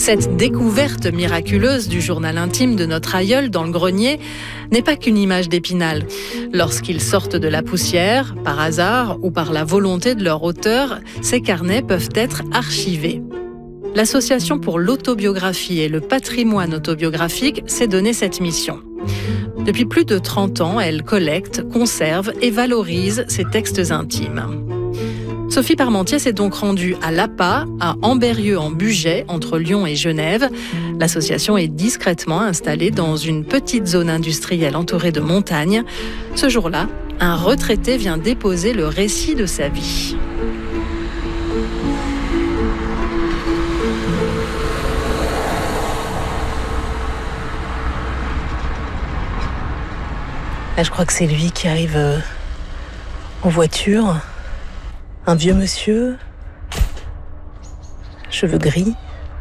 Cette découverte miraculeuse du journal intime de notre aïeul dans le grenier n'est pas qu'une image d'Épinal. Lorsqu'ils sortent de la poussière, par hasard ou par la volonté de leur auteur, ces carnets peuvent être archivés. L'Association pour l'autobiographie et le patrimoine autobiographique s'est donné cette mission. Depuis plus de 30 ans, elle collecte, conserve et valorise ces textes intimes. Sophie Parmentier s'est donc rendue à l'APA, à Ambérieu-en-Bugey, entre Lyon et Genève. L'association est discrètement installée dans une petite zone industrielle entourée de montagnes. Ce jour-là, un retraité vient déposer le récit de sa vie. Là, je crois que c'est lui qui arrive en voiture. Un vieux monsieur, cheveux gris.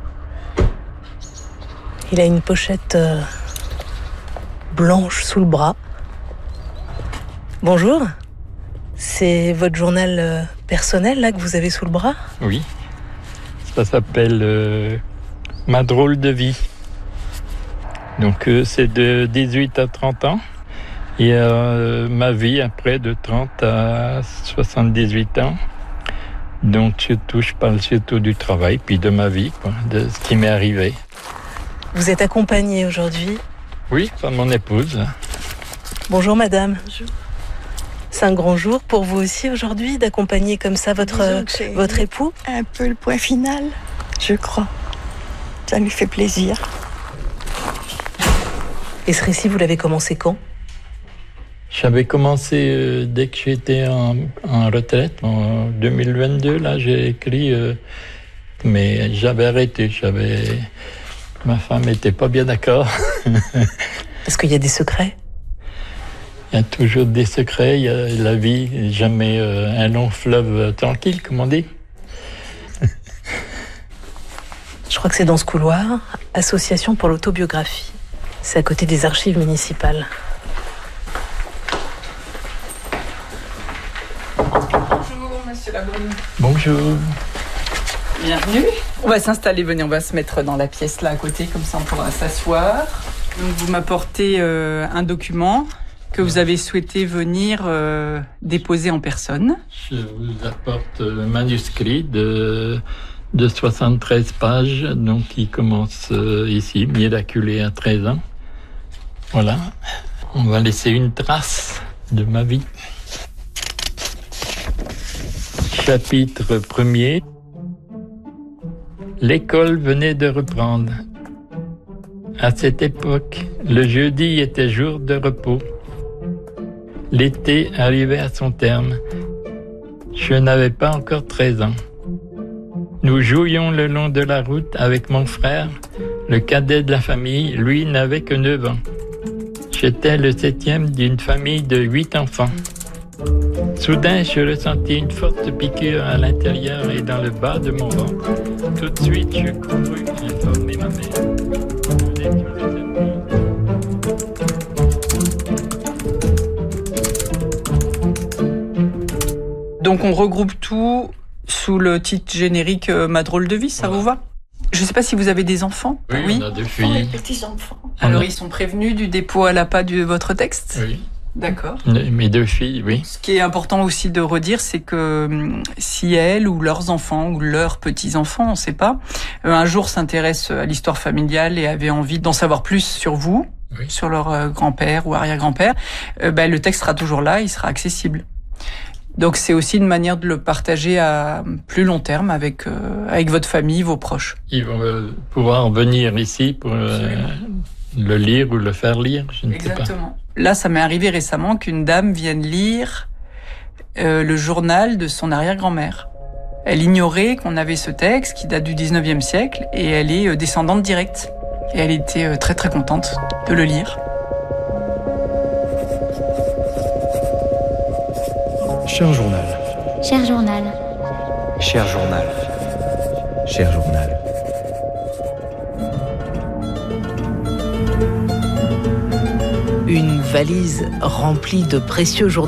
Il a une pochette blanche sous le bras. Bonjour, c'est votre journal personnel là que vous avez sous le bras ? Oui, ça s'appelle Ma drôle de vie. Donc c'est de 18 à 30 ans. Et ma vie après de 30 à 78 ans. Donc je parle surtout du travail, puis de ma vie, quoi, de ce qui m'est arrivé. Vous êtes accompagnée aujourd'hui ? Oui, par mon épouse. Bonjour madame. Bonjour. C'est un grand jour pour vous aussi aujourd'hui d'accompagner comme ça votre époux ? Un peu le point final, je crois. Ça lui fait plaisir. Et ce récit, vous l'avez commencé quand ? J'avais commencé dès que j'étais en retraite, en 2022, là j'ai écrit, mais j'avais arrêté, ma femme n'était pas bien d'accord. Parce qu'il y a des secrets ? Il y a toujours des secrets, il y a la vie, jamais un long fleuve tranquille, comme on dit. Je crois que c'est dans ce couloir, Association pour l'autobiographie. C'est à côté des archives municipales. Bonjour. Bienvenue. On va s'installer, venez, on va se mettre dans la pièce là à côté, comme ça on pourra s'asseoir. Donc vous m'apportez un document que vous avez souhaité venir déposer en personne. Je vous apporte le manuscrit de 73 pages, donc qui commence ici, miraculé à 13 ans. Voilà. On va laisser une trace de ma vie. Chapitre 1er. L'école venait de reprendre. À cette époque, le jeudi était jour de repos. L'été arrivait à son terme. Je n'avais pas encore 13 ans. Nous jouions le long de la route avec mon frère, le cadet de la famille. Lui n'avait que 9 ans. J'étais le 7e d'une famille de 8 enfants. Soudain, je ressentis une forte piqûre à l'intérieur et dans le bas de mon ventre. Tout de suite, je courus informer ma mère. Donc on regroupe tout sous le titre générique Ma drôle de vie, ça vous va ? Je ne sais pas si vous avez des enfants. Oui, on a 2 filles. Pour les petits-enfants. Alors ils sont prévenus du dépôt à l'APA de votre texte ? Oui. D'accord. Mes 2 filles, oui. Ce qui est important aussi de redire, c'est que si elles ou leurs enfants ou leurs petits-enfants, on ne sait pas, un jour s'intéressent à l'histoire familiale et avaient envie d'en savoir plus sur vous, Oui. sur leur grand-père ou arrière-grand-père, le texte sera toujours là, il sera accessible. Donc c'est aussi une manière de le partager à plus long terme avec votre famille, vos proches. Ils vont pouvoir venir ici pour le lire ou le faire lire, je ne sais pas. Exactement. Là, ça m'est arrivé récemment qu'une dame vienne lire le journal de son arrière-grand-mère. Elle ignorait qu'on avait ce texte qui date du 19e siècle et elle est descendante directe. Et elle était très très contente de le lire. Cher journal. Cher journal. Cher journal. Cher journal. Une valise remplie de précieux journaux